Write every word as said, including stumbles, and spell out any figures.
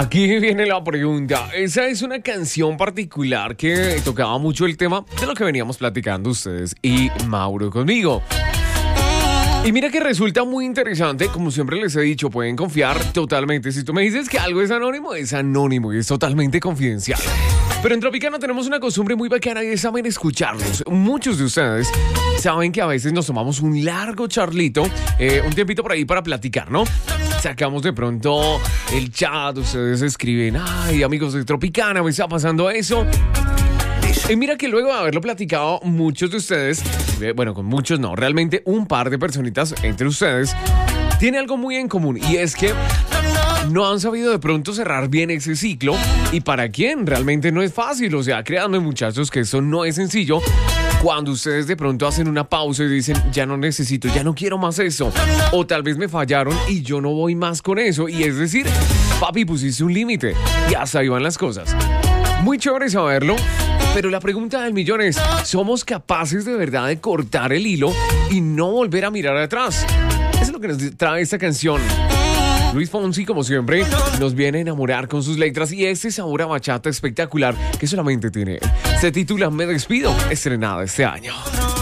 Aquí viene la pregunta. Esa es una canción particular que tocaba mucho el tema de lo que veníamos platicando ustedes y Mauro conmigo. Y mira que resulta muy interesante, como siempre les he dicho, pueden confiar totalmente. Si tú me dices que algo es anónimo, es anónimo y es totalmente confidencial. Pero en Tropicana tenemos una costumbre muy bacana y es saber escucharnos. Muchos de ustedes saben que a veces nos tomamos un largo charlito, eh, un tiempito por ahí para platicar, ¿no? Sacamos de pronto el chat, ustedes escriben, ay, amigos de Tropicana, me está pasando eso. Y mira que luego de haberlo platicado, muchos de ustedes, bueno, con muchos no, realmente un par de personitas entre ustedes, tiene algo muy en común y es que no han sabido de pronto cerrar bien ese ciclo. ¿Y para quién? Realmente no es fácil. O sea, créanme, muchachos, que eso no es sencillo. Cuando ustedes de pronto hacen una pausa y dicen, ya no necesito, ya no quiero más eso. O tal vez me fallaron y yo no voy más con eso. Y es decir, papi, pusiste un límite y hasta ahí van las cosas. Muy chévere saberlo. Pero la pregunta del millón es, ¿somos capaces de verdad de cortar el hilo y no volver a mirar atrás? Eso es lo que nos trae esta canción. Luis Fonsi, como siempre, nos viene a enamorar con sus letras y este sabor a bachata espectacular que solamente tiene él. Se titula Me Despido, estrenada este año.